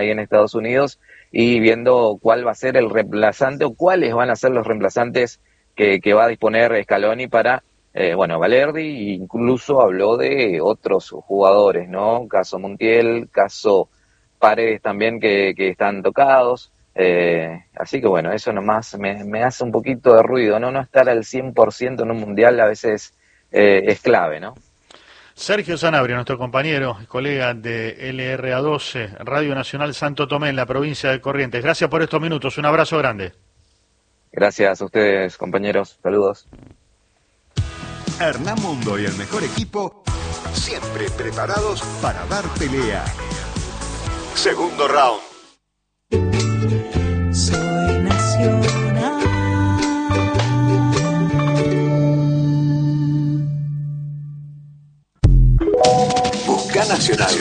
ahí en Estados Unidos y viendo cuál va a ser el reemplazante o cuáles van a ser los reemplazantes que va a disponer Scaloni para, Valerdi. Incluso habló de otros jugadores, ¿no? Caso Montiel, caso Paredes también que están tocados. Así que bueno, eso nomás me hace un poquito de ruido, ¿no? No estar al 100% en un mundial a veces es clave, ¿no? Sergio Sanabria, nuestro compañero y colega de LRA12, Radio Nacional Santo Tomé, en la provincia de Corrientes. Gracias por estos minutos, un abrazo grande. Gracias a ustedes, compañeros. Saludos. Hernán Mundo y el mejor equipo, siempre preparados para dar pelea. Segundo round. Soy nacional. Busca Nacional.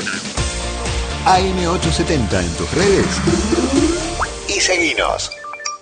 AM870 en tus redes. Y seguinos.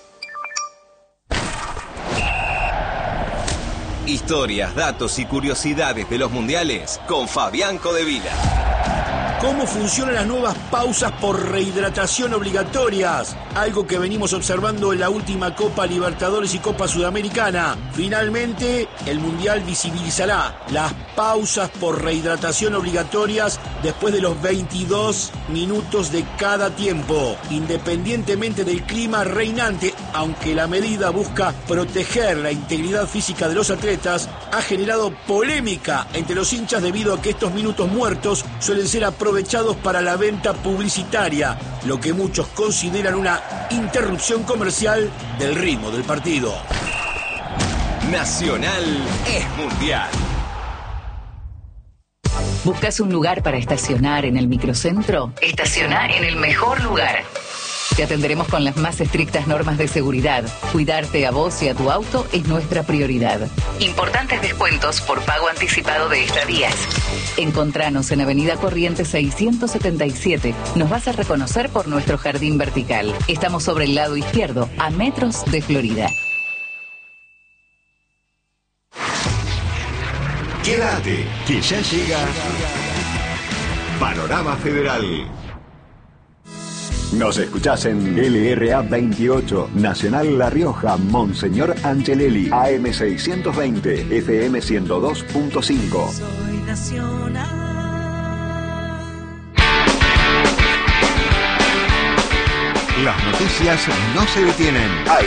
Historias, datos y curiosidades de los mundiales con Fabián Codevila. ¿Cómo funcionan las nuevas pausas por rehidratación obligatorias? Algo que venimos observando en la última Copa Libertadores y Copa Sudamericana. Finalmente, el Mundial visibilizará las pausas por rehidratación obligatorias después de los 22 minutos de cada tiempo, independientemente del clima reinante. Aunque la medida busca proteger la integridad física de los atletas, ha generado polémica entre los hinchas debido a que estos minutos muertos suelen ser aprovechados para la venta publicitaria, lo que muchos consideran una interrupción comercial del ritmo del partido. Nacional es mundial. ¿Buscas un lugar para estacionar en el microcentro? Estaciona en el mejor lugar. Te atenderemos con las más estrictas normas de seguridad. Cuidarte a vos y a tu auto es nuestra prioridad. Importantes descuentos por pago anticipado de estadías. Encontranos en Avenida Corrientes 677. Nos vas a reconocer por nuestro jardín vertical. Estamos sobre el lado izquierdo, a metros de Florida. Quédate, que ya llega Panorama Federal. Nos escuchás en LRA 28, Nacional La Rioja, Monseñor Angelelli, AM 620, FM 102.5. Soy nacional. Las noticias no se detienen.